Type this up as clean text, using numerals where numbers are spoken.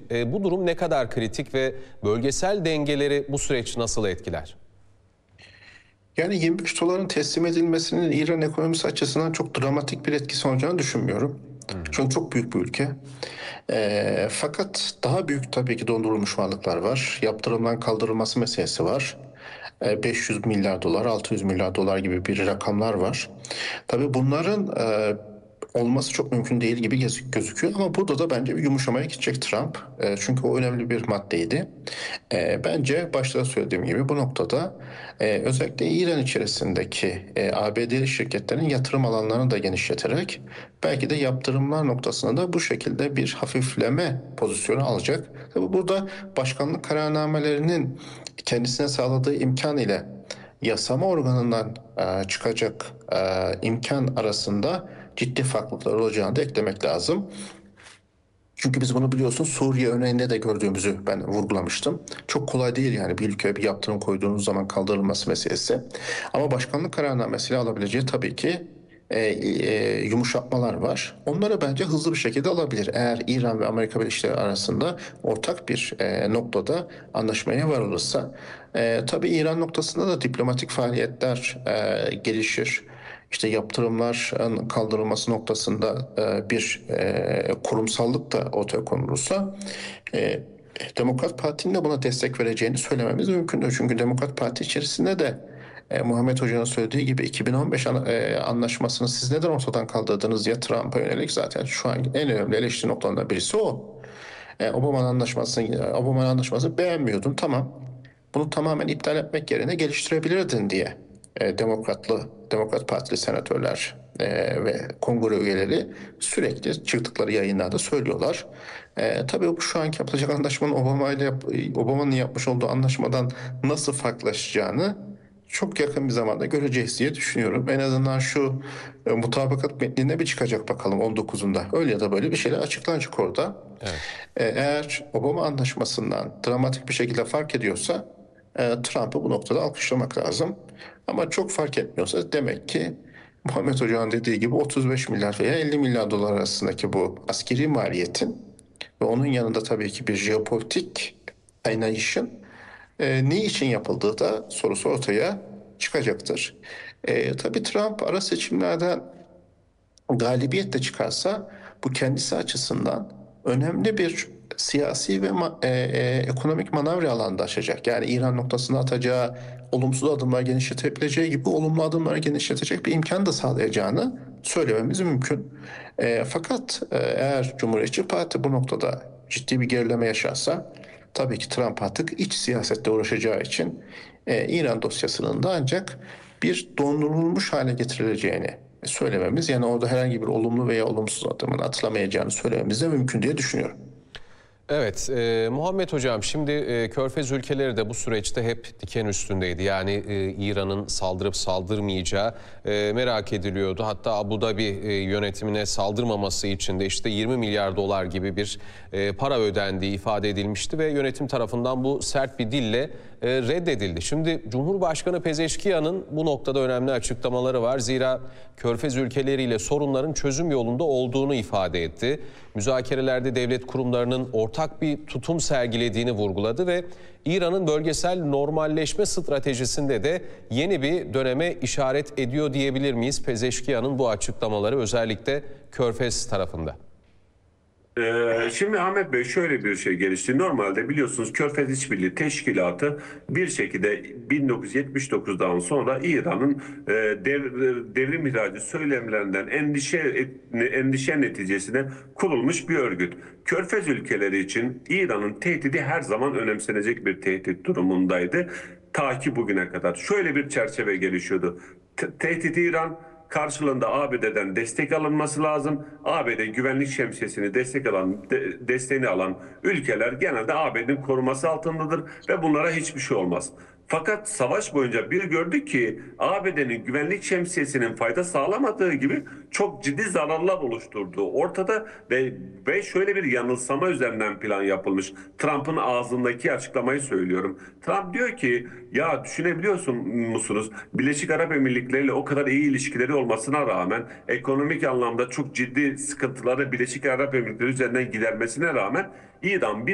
bu durum ne kadar kritik ve bölgesel dengeleri bu süreç nasıl etkiler? Yani 23 doların teslim edilmesinin İran ekonomisi açısından çok dramatik bir etkisi olacağını düşünmüyorum. Çünkü çok büyük bir ülke. Fakat daha büyük tabii ki dondurulmuş varlıklar var. Yaptırımdan kaldırılması meselesi var. 500 milyar dolar, 600 milyar dolar gibi bir rakamlar var. Tabii bunların olması çok mümkün değil gibi gözüküyor ama burada da bence bir yumuşamaya gidecek Trump. Çünkü o önemli bir maddeydi. Bence başta söylediğim gibi bu noktada özellikle İran içerisindeki ABD'li şirketlerin yatırım alanlarını da genişleterek belki de yaptırımlar noktasında da bu şekilde bir hafifleme pozisyonu alacak. Tabii burada başkanlık kararnamelerinin kendisine sağladığı imkan ile yasama organından çıkacak imkan arasında ciddi farklılıklar olacağını da eklemek lazım. Çünkü biz bunu biliyorsun Suriye örneğinde de gördüğümüzü ben vurgulamıştım. Çok kolay değil yani bir ülkeye bir yaptırım koyduğunuz zaman kaldırılması meselesi. Ama başkanlık kararnamesiyle alabileceği tabii ki yumuşatmalar var. Onları bence hızlı bir şekilde alabilir. Eğer İran ve Amerika Birleşik Devletleri arasında ortak bir noktada anlaşmaya varılırsa. Tabii İran noktasında da diplomatik faaliyetler gelişir. İşte yaptırımların kaldırılması noktasında bir kurumsallık da ortaya konulursa e, Demokrat Parti'nin de buna destek vereceğini söylememiz mümkündür. Çünkü Demokrat Parti içerisinde de Muhammed Hoca'nın söylediği gibi 2015 anlaşmasını siz neden ortadan kaldırdınız diye Trump'a yönelik zaten şu an en önemli eleştiri noktalarından birisi o. Obama anlaşmasını beğenmiyordun, tamam. Bunu tamamen iptal etmek yerine geliştirebilirdin diye Demokrat Partili senatörler ve kongre üyeleri sürekli çıktıkları yayınlarda söylüyorlar. Tabii bu şu anki yapılacak anlaşmanın Obama'nın yapmış olduğu anlaşmadan nasıl farklılaşacağını çok yakın bir zamanda göreceğiz diye düşünüyorum. En azından şu mutabakat metnine bir çıkacak bakalım 19'unda. Öyle ya da böyle bir şeyler açıklanacak orada. Evet. Eğer Obama anlaşmasından dramatik bir şekilde fark ediyorsa Trump'ı bu noktada alkışlamak lazım. Ama çok fark etmiyorsa demek ki Muhammed Hoca'nın dediği gibi 35 milyar veya 50 milyar dolar arasındaki bu askeri maliyetin ve onun yanında tabii ki bir jeopolitik kaynayışın ne için yapıldığı da sorusu ortaya çıkacaktır. Tabii Trump ara seçimlerden galibiyetle çıkarsa bu kendisi açısından önemli bir siyasi ve ekonomik manevra alanı da açacak. Yani İran noktasında atacağı olumsuz adımlar genişletebileceği gibi olumlu adımları genişletecek bir imkan da sağlayacağını söylememiz mümkün. Fakat eğer Cumhuriyetçi Parti bu noktada ciddi bir gerileme yaşarsa tabii ki Trump artık iç siyasette uğraşacağı için İran dosyasının da ancak bir dondurulmuş hale getirileceğini söylememiz, yani orada herhangi bir olumlu veya olumsuz adımın atılamayacağını söylememiz de mümkün diye düşünüyorum. Evet, Muhammed Hocam, şimdi Körfez ülkeleri de bu süreçte hep diken üstündeydi. Yani İran'ın saldırıp saldırmayacağı merak ediliyordu. Hatta Abu Dhabi yönetimine saldırmaması için de işte 20 milyar dolar gibi bir para ödendiği ifade edilmişti ve yönetim tarafından bu sert bir dille reddedildi. Şimdi Cumhurbaşkanı Pezeşkiyan'ın bu noktada önemli açıklamaları var. Zira Körfez ülkeleriyle sorunların çözüm yolunda olduğunu ifade etti. Müzakerelerde devlet kurumlarının ortak bir tutum sergilediğini vurguladı ve İran'ın bölgesel normalleşme stratejisinde de yeni bir döneme işaret ediyor diyebilir miyiz? Pezeşkiyan'ın bu açıklamaları özellikle Körfez tarafında. Şimdi Ahmet Bey, şöyle bir şey gelişti. Normalde biliyorsunuz Körfez İşbirliği Teşkilatı bir şekilde 1979'dan sonra İran'ın devrim ihracı söylemlerinden endişe neticesinde kurulmuş bir örgüt. Körfez ülkeleri için İran'ın tehdidi her zaman önemsenecek bir tehdit durumundaydı. Ta ki bugüne kadar. Şöyle bir çerçeve gelişiyordu. Tehdit İran, karşılığında ABD'den destek alınması lazım. ABD güvenlik şemsiyesini desteğini alan ülkeler genelde ABD'nin koruması altındadır ve bunlara hiçbir şey olmaz. Fakat savaş boyunca bir gördük ki ABD'nin güvenlik şemsiyesinin fayda sağlamadığı gibi çok ciddi zararlar oluşturduğu ortada ve şöyle bir yanılsama üzerinden plan yapılmış. Trump'ın ağzındaki açıklamayı söylüyorum. Trump diyor ki, ya düşünebiliyorsun musunuz? Birleşik Arap Emirlikleri ile o kadar iyi ilişkileri olmasına rağmen, ekonomik anlamda çok ciddi sıkıntıları Birleşik Arap Emirlikleri üzerinden gidermesine rağmen İran bir